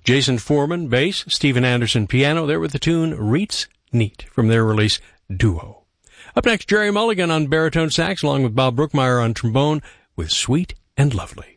Jason Foreman, bass, Steven Anderson, piano, there with the tune Reets Neat from their release Duo. Up next, Jerry Mulligan on baritone sax along with Bob Brookmeyer on trombone with Sweet and Lovely.